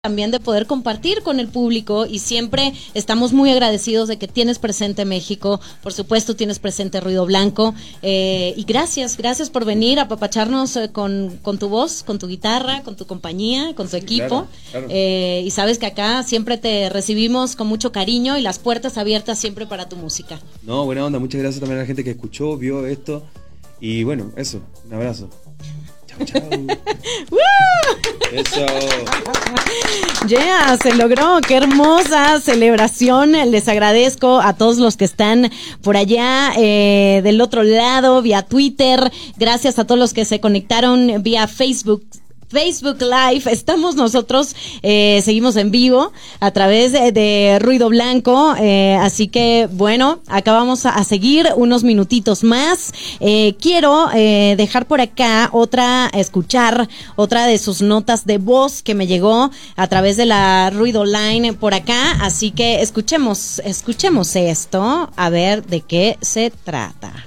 también de poder compartir con el público y siempre estamos muy agradecidos de que tienes presente México, por supuesto tienes presente Ruido Blanco y gracias por venir a apapacharnos con tu voz, con tu guitarra, con tu compañía, con tu equipo. Claro. Y sabes que acá siempre te recibimos con mucho cariño y las puertas abiertas siempre para tu música. No, buena onda, muchas gracias también a la gente que escuchó, vio esto y bueno, eso, un abrazo. Chao. Eso. Yeah, se logró, qué hermosa celebración. Les agradezco a todos los que están por allá del otro lado, vía Twitter. Gracias a todos los que se conectaron vía Facebook Live. Estamos nosotros, seguimos en vivo a través de Ruido Blanco, así que bueno, acá vamos a seguir unos minutitos más. Quiero dejar por acá escuchar otra de sus notas de voz que me llegó a través de la Ruido Line por acá, así que escuchemos esto, a ver de qué se trata.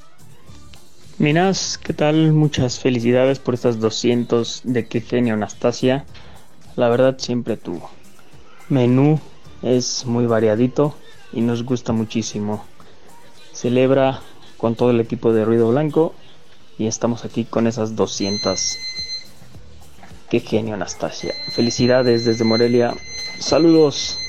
Minas, ¿qué tal? Muchas felicidades por estas 200 de Qué Genio Anastasia. La verdad siempre tu menú es muy variadito y nos gusta muchísimo. Celebra con todo el equipo de Ruido Blanco y estamos aquí con esas 200. Qué Genio Anastasia. Felicidades desde Morelia. Saludos.